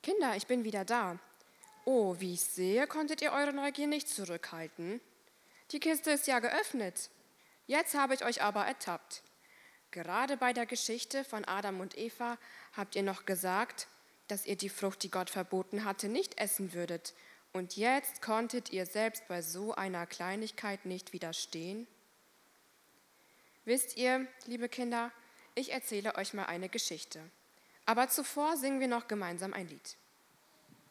Kinder, ich bin wieder da. Oh, wie ich sehe, konntet ihr eure Neugier nicht zurückhalten. Die Kiste ist ja geöffnet. Jetzt habe ich euch aber ertappt. Gerade bei der Geschichte von Adam und Eva habt ihr noch gesagt, dass ihr die Frucht, die Gott verboten hatte, nicht essen würdet. Und jetzt konntet ihr selbst bei so einer Kleinigkeit nicht widerstehen? Wisst ihr, liebe Kinder, ich erzähle euch mal eine Geschichte. Aber zuvor singen wir noch gemeinsam ein Lied.